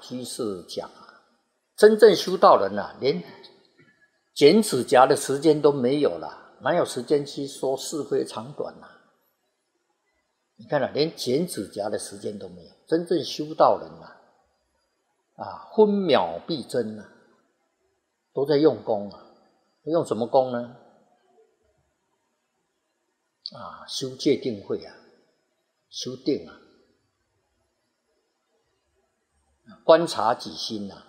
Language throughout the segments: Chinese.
居士讲啊，真正修道人啊，连剪指甲的时间都没有了，哪有时间去说是非长短啊？你看啊，连剪指甲的时间都没有。真正修道人啊，分秒必争啊，都在用功啊。用什么功呢？啊，修戒定慧啊，修定啊，观察己心啊，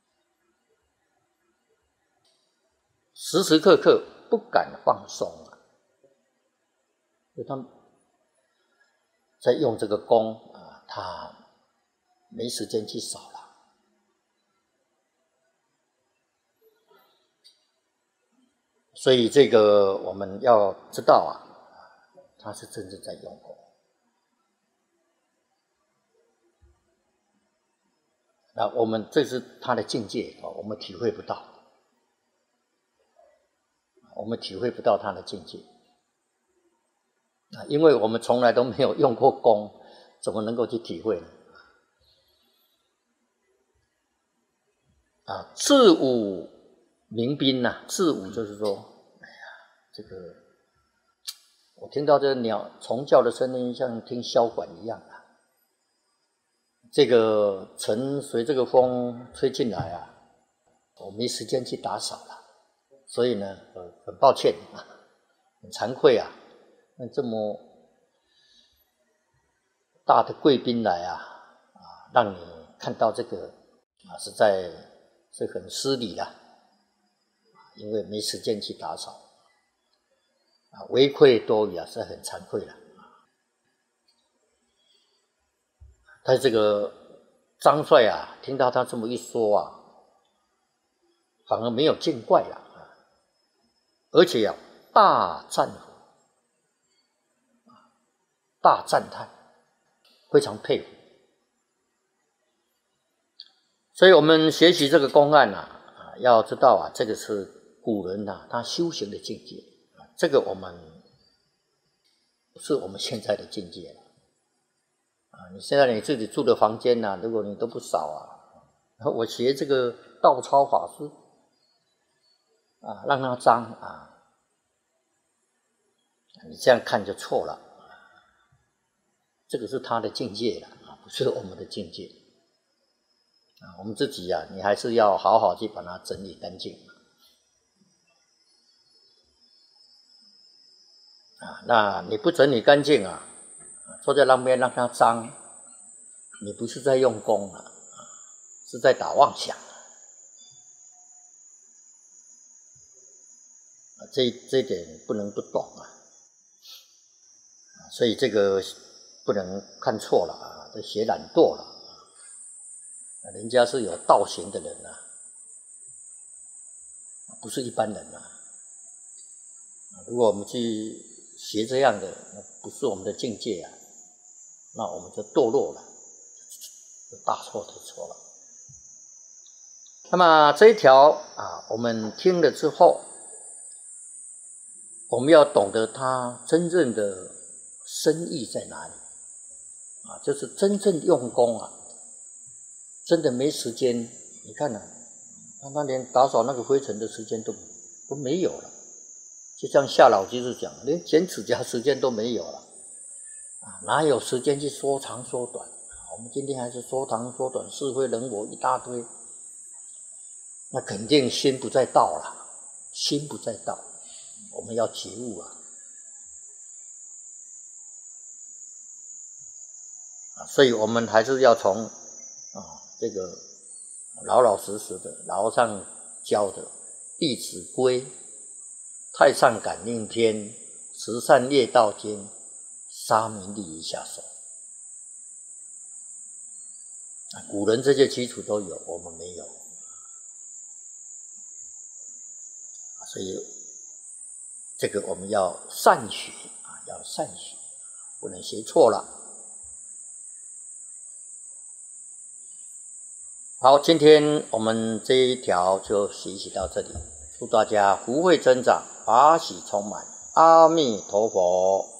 时时刻刻不敢放松啊。所以他们在用这个功啊，他没时间去扫了。所以这个我们要知道啊，他是真正在用功。那我们这是他的境界啊，我们体会不到，我们体会不到他的境界啊，因为我们从来都没有用过功，怎么能够去体会呢？啊，自武明宾呐，自武就是说，哎呀，这个我听到这鸟虫叫的声音，像听箫管一样啊。这个尘随这个风吹进来啊，我没时间去打扫了，所以呢，很抱歉啊，很惭愧啊，那这么大的贵宾来啊，让你看到这个啊，实在是很失礼啦，因为没时间去打扫啊，为愧多余啊，是很惭愧了。但这个张帅啊，听到他这么一说啊，反而没有见怪了啊，而且啊，大赞服，大赞叹，非常佩服。所以我们学习这个公案啊，要知道啊，这个是古人啊他修行的境界啊，这个我们不是我们现在的境界了。你现在你自己住的房间啊，如果你都不扫啊，我学这个道超法师啊，让它脏啊，你这样看就错了，这个是他的境界了啊，不是我们的境界啊。我们自己啊，你还是要好好去把它整理干净啊。那你不整理干净啊，坐在那边让它脏，你不是在用功啊，是在打妄想啊。这一点不能不懂啊，所以这个不能看错了啊，这学懒惰了。人家是有道行的人啊，不是一般人啊。如果我们去学这样的，不是我们的境界啊，那我们就堕落了，就大错特错了。那么这一条啊，我们听了之后，我们要懂得它真正的深意在哪里啊，就是真正用功啊，真的没时间。你看啊，他连打扫那个灰尘的时间都没有了，就像夏老居士讲，连剪指甲时间都没有了啊，哪有时间去说长说短？我们今天还是说长说短，是非人我一大堆，那肯定心不在道了，心不在道，我们要觉悟啊！所以我们还是要从这个老老实实的老上教的《弟子规》《太上感应篇》《慈善业道经》沙弥礼仪下手。古人这些基础都有，我们没有，所以这个我们要善学啊，要善学，不能学错了。好，今天我们这一条就学习到这里，祝大家福慧增长，法喜充满，阿弥陀佛。